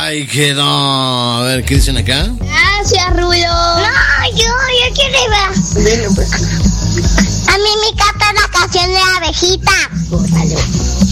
Ahí quedó. A ver, ¿qué dicen acá? Gracias, Rulo. No, yo quiero ir a... Dile, pues. A mí me encanta la canción de la abejita. Dale.